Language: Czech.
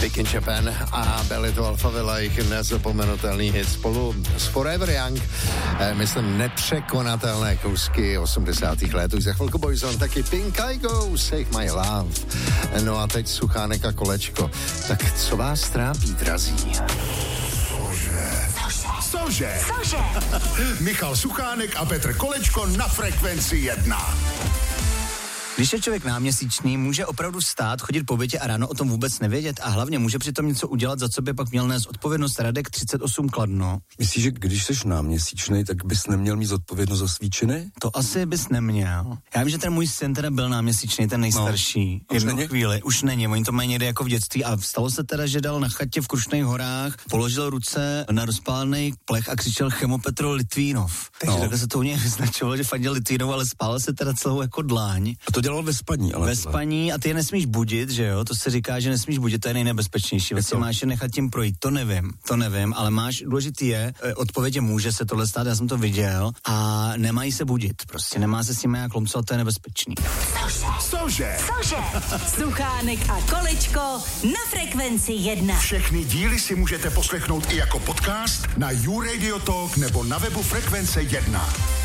Big in Japan a byly to Alphavilla, jejich nezapomenutelný hit spolu s Forever Young. Myslím, nepřekonatelné kousky 80. let. Už za chvilku Boyzone, taky Pink I Go, Save My Love. No a teď Suchánek a Kolečko. Tak co vás trápí, drazí? Cože? Michal Suchánek a Petr Kolečko na Frekvenci 1. Když je člověk náměsíčný, může opravdu stát, chodit po bytě a ráno o tom vůbec nevědět a hlavně může přitom něco udělat, za co by pak měl nést odpovědnost. Radek 38 Kladno. Myslíš, že když jsi náměsíčný, tak bys neměl mít zodpovědnost za svý činy? To asi bys neměl. Já vím, že ten můj syn teda byl náměsíčný, ten nejstarší. No, jednu chvíli. Už není, oni to mají někde jako v dětství a stalo se teda, že dal na chatě v Krušných horách, položil ruce na rozpálený plech a křičel Chemo Petro Litvínov. Takže takhle se to u něj vyznačovalo, že fandil Litvínov, ale spálil se teda celou jako dláň. A to dělal ve spaní, ale... Ve spaní a ty je nesmíš budit, že jo? To se říká, že nesmíš budit, to je nejnebezpečnější. Vlastně máš je nechat tím projít, to nevím, ale důležitý je, odpověď je může se tohle stát, já jsem to viděl a nemají se budit, prostě nemá se s nimi jak lomcovat, to je nebezpečný. Cože? Suchánek a Kolečko na Frekvenci 1. Všechny díly si můžete poslechnout i jako podcast na YouRadio Talk nebo na webu Frekvence 1.